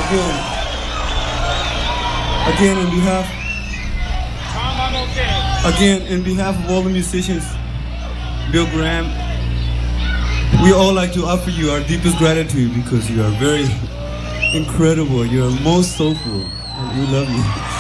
Again, in behalf of all the musicians, Bill Graham, we all like to offer you our deepest gratitude because you are very incredible. You are most soulful. And we love you.